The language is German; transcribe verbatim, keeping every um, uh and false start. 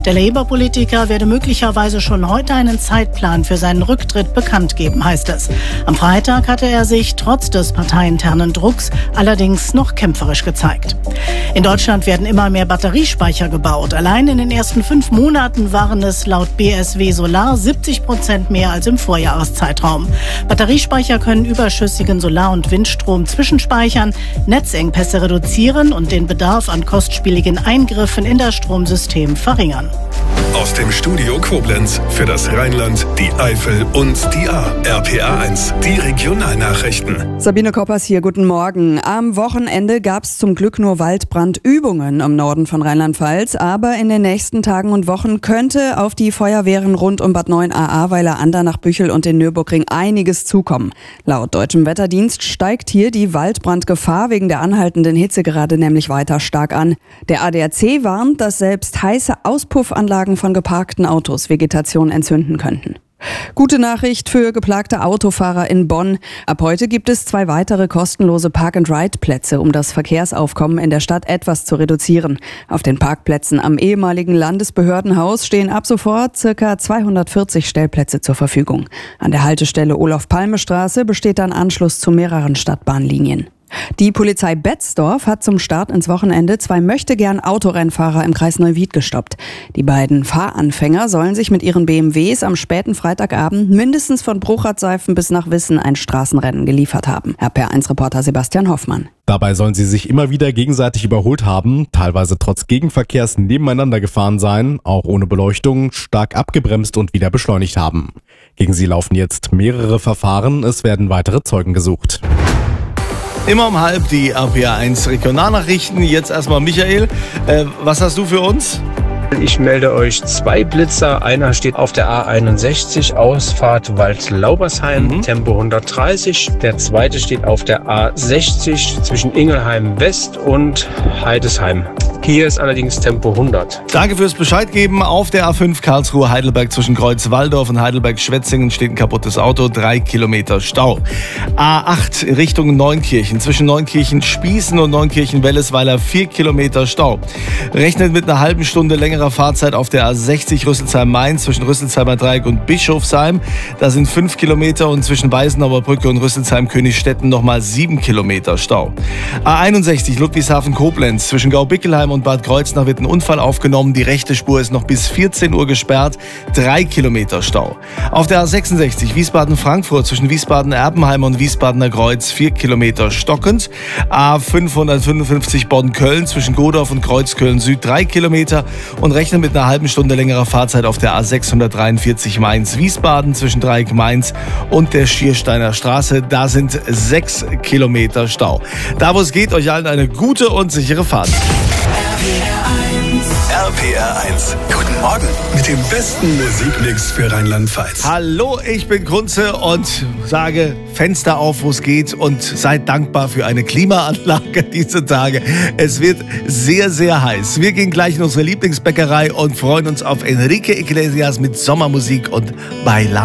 Der Labour-Politiker werde möglicherweise schon heute einen Zeitplan für seinen Rücktritt bekannt geben, heißt es. Am Freitag hatte er sich trotz des parteiinternen Drucks allerdings noch kämpferisch gezeigt. In Deutschland werden immer mehr Batteriespeicher gebaut. Allein in den ersten fünf Monaten waren es laut B S W Solar siebzig Prozent mehr als im Vorjahreszeitraum. Batteriespeicher können überschüssigen Solar- und Windstrom zwischenspeichern, Netzengpässe reduzieren und den Bedarf an kostspieligen Eingriffen in das Stromsystem verringern. Aus dem Studio Koblenz für das Rheinland, die Eifel und die A. R P A eins, die Regionalnachrichten. Sabine Koppers hier, guten Morgen. Am Wochenende gab es zum Glück nur Waldbrandübungen im Norden von Rheinland-Pfalz, aber in den nächsten Tagen und Wochen könnte auf die Feuerwehren rund um Bad Neuenahr-Ahrweiler, Andernach-Büchel und den Nürburgring einiges zukommen. Laut Deutschem Wetterdienst steigt hier die Waldbrandgefahr wegen der anhaltenden Hitze gerade nämlich weiter stark an. Der A D A C warnt, dass selbst heiße Auspuffanlagen von geparkten Autos Vegetation entzünden könnten. Gute Nachricht für geplagte Autofahrer in Bonn. Ab heute gibt es zwei weitere kostenlose Park-and-Ride-Plätze, um das Verkehrsaufkommen in der Stadt etwas zu reduzieren. Auf den Parkplätzen am ehemaligen Landesbehördenhaus stehen ab sofort ca. zweihundertvierzig Stellplätze zur Verfügung. An der Haltestelle Olof-Palme-Straße besteht dann Anschluss zu mehreren Stadtbahnlinien. Die Polizei Betzdorf hat zum Start ins Wochenende zwei Möchtegern-Autorennfahrer im Kreis Neuwied gestoppt. Die beiden Fahranfänger sollen sich mit ihren B M Ws am späten Freitagabend mindestens von Bruchatzeifen bis nach Wissen ein Straßenrennen geliefert haben. R P A eins Reporter Sebastian Hoffmann. Dabei sollen sie sich immer wieder gegenseitig überholt haben, teilweise trotz Gegenverkehrs nebeneinander gefahren sein, auch ohne Beleuchtung, stark abgebremst und wieder beschleunigt haben. Gegen sie laufen jetzt mehrere Verfahren, es werden weitere Zeugen gesucht. Immer um halb die R P A eins Regionalnachrichten. Jetzt erstmal Michael. Äh, was hast du für uns? Ich melde euch zwei Blitzer. Einer steht auf der A einundsechzig, Ausfahrt Waldlaubersheim, mhm. Tempo hundertdreißig. Der zweite steht auf der A sechzig zwischen Ingelheim West und Heidesheim. Hier ist allerdings Tempo hundert. Danke fürs Bescheid geben. Auf der A fünf Karlsruhe-Heidelberg zwischen Kreuz-Walldorf und Heidelberg-Schwetzingen steht ein kaputtes Auto, drei Kilometer Stau. A acht Richtung Neunkirchen zwischen Neunkirchen-Spießen und Neunkirchen-Wellesweiler, vier Kilometer Stau. Rechnet mit einer halben Stunde längerer Fahrzeit auf der A sechzig Rüsselsheim-Mainz zwischen Rüsselsheimer Dreieck und Bischofsheim. Da sind fünf Kilometer und zwischen Weißenauer Brücke und Rüsselsheim-Königstetten nochmal sieben Kilometer Stau. A einundsechzig Ludwigshafen-Koblenz zwischen Gaubickelheim und Bad Kreuznach wird ein Unfall aufgenommen. Die rechte Spur ist noch bis vierzehn Uhr gesperrt. Drei Kilometer Stau. Auf der A sechsundsechzig Wiesbaden-Frankfurt zwischen Wiesbaden-Erbenheim und Wiesbadener Kreuz vier Kilometer stockend. A fünfhundertfünfundfünfzig Bonn-Köln zwischen Godorf und Kreuzköln Süd drei Kilometer und rechnen mit einer halben Stunde längerer Fahrzeit auf der A sechshundertdreiundvierzig Mainz-Wiesbaden zwischen Dreieck Mainz und der Schiersteiner Straße. Da sind sechs Kilometer Stau. Da wo es geht, euch allen eine gute und sichere Fahrt. R P R eins. Guten Morgen mit dem besten Musikmix für Rheinland-Pfalz. Hallo, ich bin Kunze und sage Fenster auf, wo es geht und seid dankbar für eine Klimaanlage diese Tage. Es wird sehr, sehr heiß. Wir gehen gleich in unsere Lieblingsbäckerei und freuen uns auf Enrique Iglesias mit Sommermusik und Bailar.